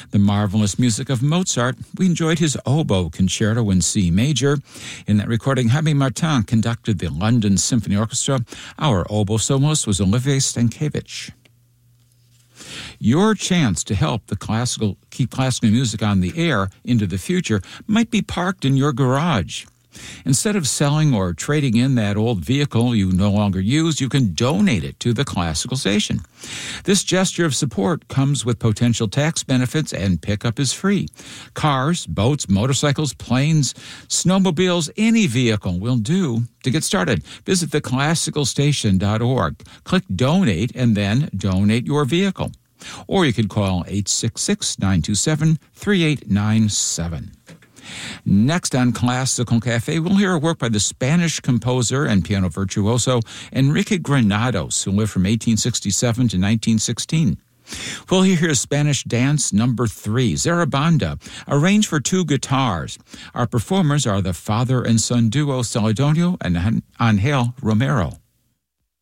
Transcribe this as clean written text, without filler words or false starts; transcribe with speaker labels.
Speaker 1: the marvelous music of Mozart, we enjoyed his oboe concerto in C major. In that recording, Jaime Martin conducted the London Symphony Orchestra. Our oboe soloist was Olivier Stankiewicz. Your chance to help keep classical music on the air into the future might be parked in your garage. Instead of selling or trading in that old vehicle you no longer use, you can donate it to the classical station. This gesture of support comes with potential tax benefits, and pickup is free. Cars, boats, motorcycles, planes, snowmobiles, any vehicle will do. To get started, visit theclassicalstation.org. Click Donate and then donate your vehicle. Or you could call 866-927-3897. Next on Classical Cafe, we'll hear a work by the Spanish composer and piano virtuoso Enrique Granados, who lived from 1867 to 1916. We'll hear Spanish Dance No. 3, Zarabanda, arranged for 2 guitars. Our performers are the father and son duo Celedonio and Angel Romero.